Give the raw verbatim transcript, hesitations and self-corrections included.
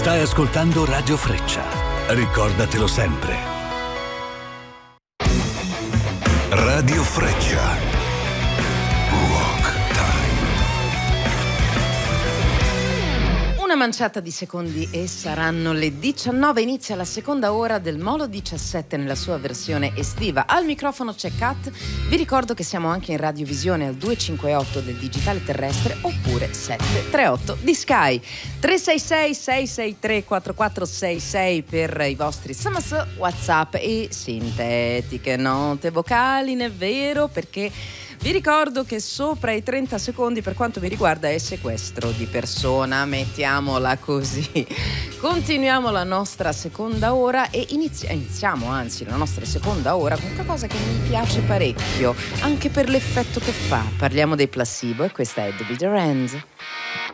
Stai ascoltando Radio Freccia. Ricordatelo sempre. Radio Freccia. Una manciata di secondi e saranno le diciannove. Inizia la seconda ora del Molo diciassette nella sua versione estiva. Al microfono c'è Kat. Vi ricordo che siamo anche in radiovisione al due cinque otto del digitale terrestre oppure sette tre otto di Sky. tre sei sei sei sei tre quattro quattro sei sei per i vostri sms, WhatsApp e sintetiche note vocali, è vero, perché vi ricordo che sopra i trenta secondi per quanto mi riguarda è sequestro di persona, mettiamola così. Continuiamo la nostra seconda ora e inizi- iniziamo anzi la nostra seconda ora con qualcosa che mi piace parecchio, anche per l'effetto che fa. Parliamo dei Placebo e questa è The Bitter End.